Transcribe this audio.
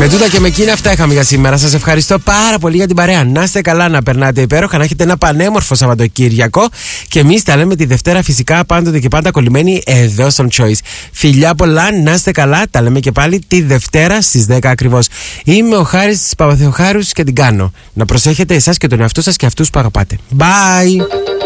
Με τούτα και με εκείνα αυτά είχαμε για σήμερα. Σας ευχαριστώ πάρα πολύ για την παρέα. Να είστε καλά, να περνάτε υπέροχα, να έχετε ένα πανέμορφο Σαββατοκύριακο. Και εμείς τα λέμε τη Δευτέρα φυσικά πάντοτε και πάντα κολλημένοι εδώ στον Choice. Φιλιά πολλά, να είστε καλά. Τα λέμε και πάλι τη Δευτέρα στις 10 ακριβώς. Είμαι ο Χάρης Παπαθεοχάρους και την κάνω. Να προσέχετε εσάς και τον εαυτό σας και αυτούς που αγαπάτε. Bye!